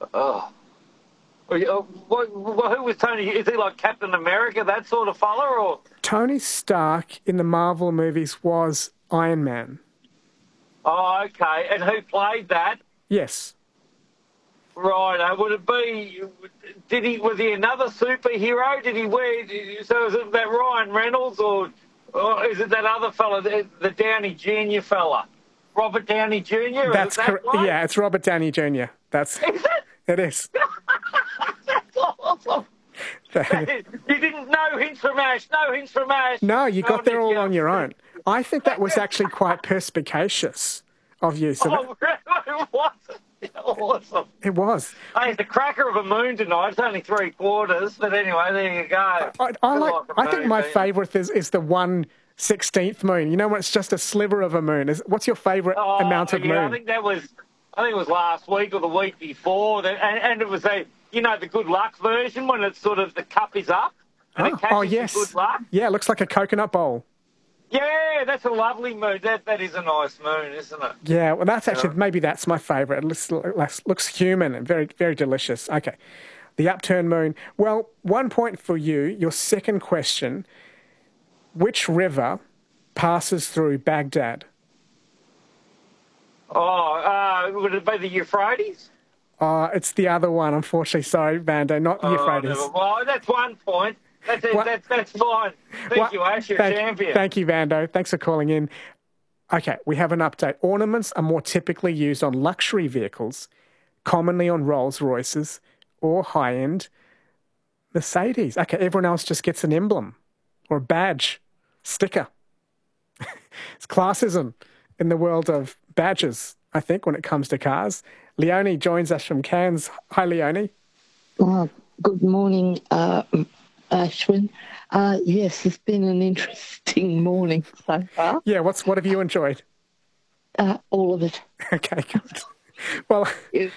Oh. Who was Tony? Is he like Captain America, that sort of fella, or? Tony Stark in the Marvel movies was Iron Man. Oh, okay. And who played that? Yes. Right. Would it be? Was he another superhero? Did he wear? So is it that Ryan Reynolds, or is it that other fella, the Downey Jr. fella, Robert Downey Jr.? That's correct. Yeah, it's Robert Downey Jr. That's. Is it? It is. That's awesome. You didn't know hints from Ash. No hints from Ash. No, you got there all on your own. I think that was actually quite perspicacious of you. So it was. Awesome. It was. Hey, it's a cracker of a moon tonight. It's only 3/4, but anyway, there you go. I think my favourite is the 1/16th moon. You know when it's just a sliver of a moon. What's your favourite amount of moon? I think it was last week or the week before, and it was the good luck version when it's sort of the cup is up and it catches yes, the good luck. Yeah, it looks like a coconut bowl. Yeah, that's a lovely moon. That is a nice moon, isn't it? Yeah, well, that's actually maybe that's my favourite. It looks human and very, very delicious. Okay, the upturned moon. Well, 1 point for you. Your second question: which river passes through Baghdad? Would it be the Euphrates? It's the other one, unfortunately. Sorry, Vando, not the Euphrates. No. Well, that's 1 point. That's fine. Thank you, Ash. You're a champion. Thank you, Vando. Thanks for calling in. Okay, we have an update. Ornaments are more typically used on luxury vehicles, commonly on Rolls Royces or high-end Mercedes. Okay, everyone else just gets an emblem or a badge, sticker. It's classism in the world of badges, I think, when it comes to cars. Leonie joins us from Cairns. Hi, Leonie. Good morning, Ashwin. Yes, it's been an interesting morning so far. Yeah, what have you enjoyed? All of it. Okay, good. Well, yes,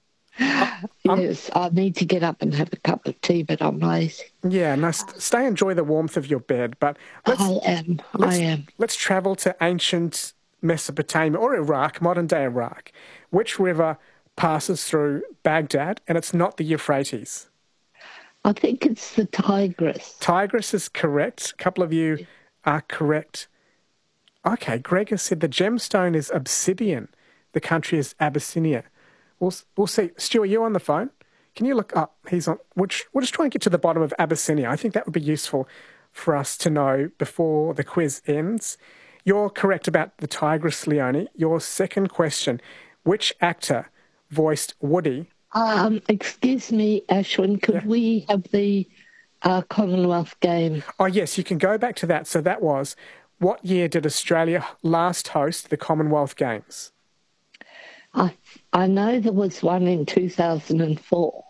I need to get up and have a cup of tea, but I'm lazy. Yeah, no, stay enjoy the warmth of your bed. But I am. Let's travel to ancient Mesopotamia or Iraq, modern-day Iraq. Which river passes through Baghdad, and it's not the Euphrates? I think it's the Tigris. Tigris is correct. A couple of you are correct. Okay, Greg has said the gemstone is obsidian. The country is Abyssinia. We'll see. Stu, are you on the phone? Can you look up? He's on. We'll just try and get to the bottom of Abyssinia. I think that would be useful for us to know before the quiz ends. You're correct about the Tigris, Leonie. Your second question: which actor voiced Woody? Excuse me, Ashwin. Could we have the Commonwealth Games? Oh yes, you can go back to that. So that was, what year did Australia last host the Commonwealth Games? I know there was one in 2004.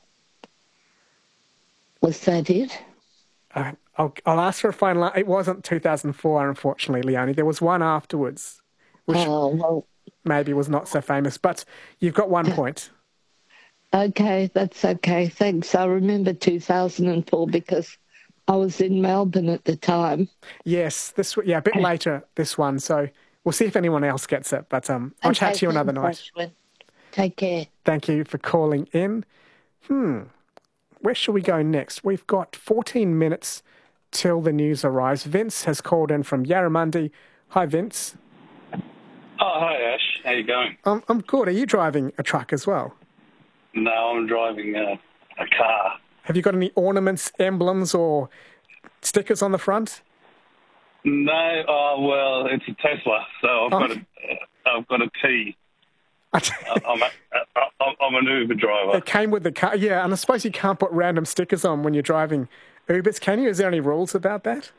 Was that it? I'll ask for a final. It wasn't 2004, unfortunately, Leonie. There was one afterwards, which maybe was not so famous. But you've got 1 point. Okay, that's okay. Thanks. I remember 2004 because I was in Melbourne at the time. Yes, a bit later, this one. So we'll see if anyone else gets it. But I'll chat to you another night. Take care. Thank you for calling in. Where shall we go next? We've got 14 minutes till the news arrives. Vince has called in from Yarramundi. Hi, Vince. Oh, hi, Ash. How you going? I'm good. Are you driving a truck as well? No, I'm driving a car. Have you got any ornaments, emblems, or stickers on the front? No. Well, it's a Tesla, so I've got a T. I'm an Uber driver. It came with the car, yeah, and I suppose you can't put random stickers on when you're driving Ubers, can you? Is there any rules about that?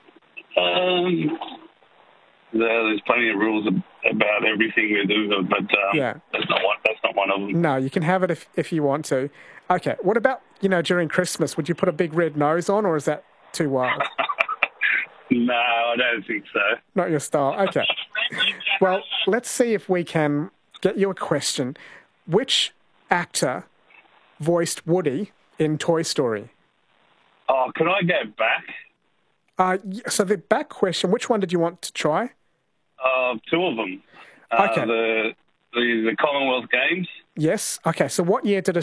There's plenty of rules about everything with Uber, but that's not one of them. No, you can have it if you want to. Okay, what about, during Christmas, would you put a big red nose on, or is that too wild? No, I don't think so. Not your style. Okay. Well, let's see if we can get you a question. Which actor voiced Woody in Toy Story? Oh, can I go back? So the back question, which one did you want to try? Two of them. Okay. The Commonwealth Games. Yes. Okay, so what year did